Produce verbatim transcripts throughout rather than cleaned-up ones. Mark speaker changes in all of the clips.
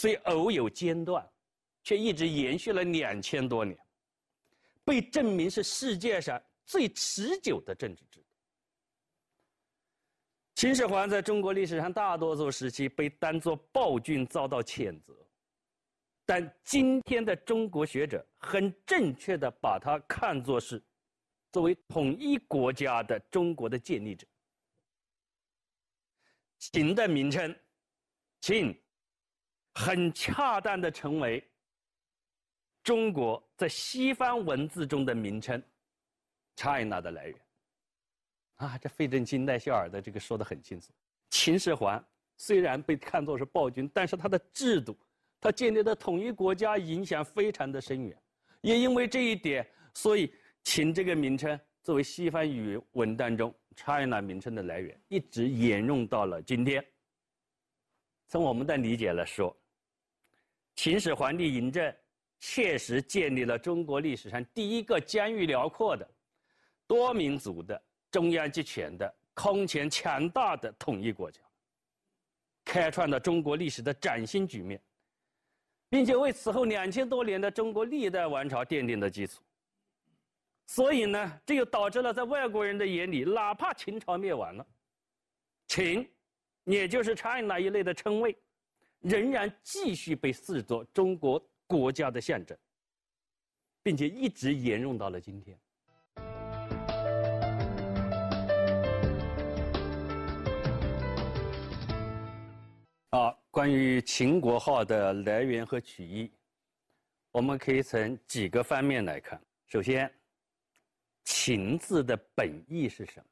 Speaker 1: 虽偶有间断，却一直延续了两千多年，被证明是世界上最持久的政治制度。秦始皇在中国历史上大多数时期被当作暴君遭到谴责，但今天的中国学者很正确地把他看作是作为统一国家的中国的建立者。秦的名称，秦，很恰当地成为中国在西方文字中的名称 China 的来源。啊，这费正清、赖肖尔的这个说得很清楚。秦始皇虽然被看作是暴君，但是他的制度，他建立的统一国家影响非常的深远。也因为这一点，所以秦这个名称作为西方语文当中 China 名称的来源，一直沿用到了今天。从我们的理解来说，秦始皇帝嬴政确实建立了中国历史上第一个疆域辽阔的、多民族的、中央集权的、空前强大的统一国家，开创了中国历史的崭新局面，并且为此后两千多年的中国历代王朝奠定了基础。所以呢，这就导致了在外国人的眼里，哪怕秦朝灭亡了，秦，也就是 China 一类的称谓，仍然继续被视作中国国家的象征，并且一直沿用到了今天。啊，关于秦国号的来源和取义，我们可以从几个方面来看。首先，秦字的本意是什么？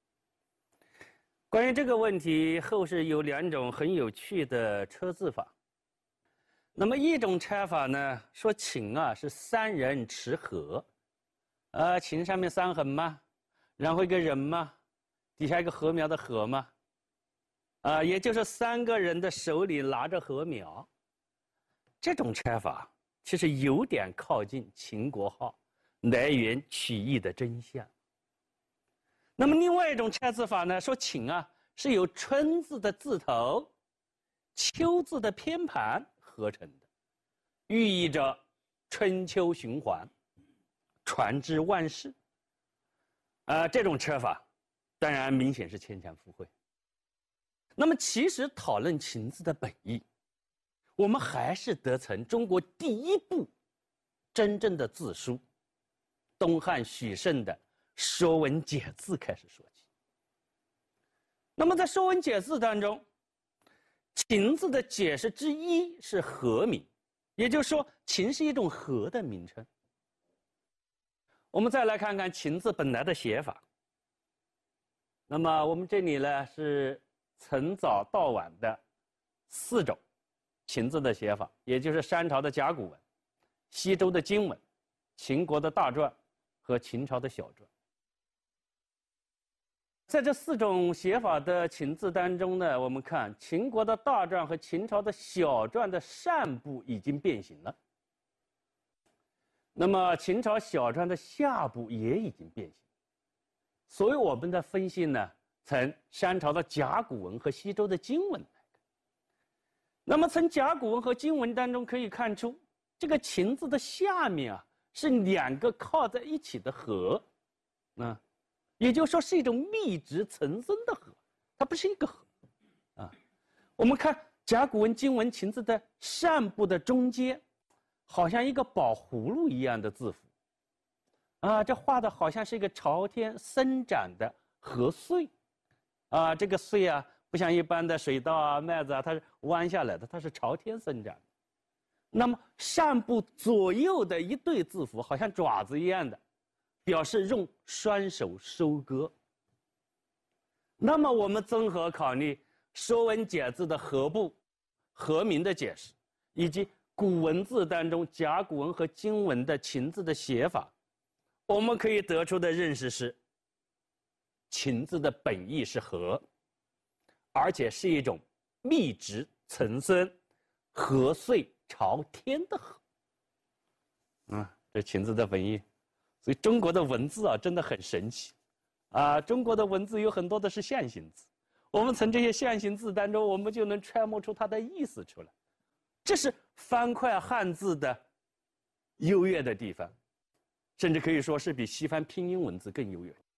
Speaker 1: 关于这个问题，后世有两种很有趣的测字法。那么一种猜法呢，说秦啊是三人持禾，呃，秦上面三横嘛，然后一个人嘛，底下一个禾苗的禾嘛。啊、呃，也就是三个人的手里拿着禾苗，这种猜法其实有点靠近秦国号来源取义的真相。那么另外一种猜字法呢，说秦啊是由春字的字头、秋字的偏旁合成的，寓意着春秋循环、传之万世。啊、呃，这种猜法当然明显是牵强附会。那么其实讨论秦字的本意，我们还是得从中国第一部真正的字书东汉许慎的《说文解字》开始说起。那么在《说文解字》当中，秦字的解释之一是禾名，也就是说秦是一种禾的名称。我们再来看看秦字本来的写法。那么我们这里呢是从早到晚的四种秦字的写法，也就是商朝的甲骨文、西周的金文、秦国的大篆和秦朝的小篆。在这四种写法的秦字当中呢，我们看秦国的大篆和秦朝的小篆的上部已经变形了，那么秦朝小篆的下部也已经变形。所以我们的分析呢，从商朝的甲骨文和西周的金文来看。那么从甲骨文和金文当中可以看出，这个秦字的下面啊是两个靠在一起的禾，啊，也就是说是一种密植层生的禾，它不是一个禾，啊。我们看甲骨文、金文、秦字的上部的中间，好像一个宝葫芦一样的字符，啊，这画的好像是一个朝天生长的禾穗。啊，这个穗啊，不像一般的水稻啊、麦子啊，它是弯下来的，它是朝天生长的。那么上部左右的一对字符，好像爪子一样的，表示用双手收割。那么我们综合考虑《说文解字》的禾部、禾名的解释，以及古文字当中甲骨文和金文的秦字的写法，我们可以得出的认识是，秦字的本意是禾，而且是一种密植层生、禾穗朝天的禾。嗯，这秦字的本意。所以中国的文字啊，真的很神奇啊！中国的文字有很多的是象形字，我们从这些象形字当中，我们就能揣摩出它的意思出来。 这是方块汉字的优越的地方，甚至可以说是比西方拼音文字更优越。